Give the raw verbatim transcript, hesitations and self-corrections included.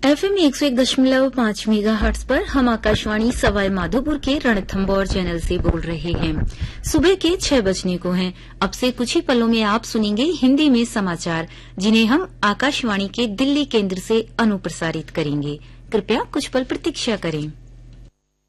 FM एक सौ एक दशमलव पांच मेगा हर्ट्ज पर हम आकाशवाणी सवाई माधोपुर के रणथंबोर चैनल से बोल रहे हैं। सुबह के छह बजने को हैं। अब से कुछ ही पलों में आप सुनेंगे हिंदी में समाचार, जिन्हें हम आकाशवाणी के दिल्ली केंद्र से अनुप्रसारित करेंगे। कृपया कुछ पल प्रतीक्षा करें।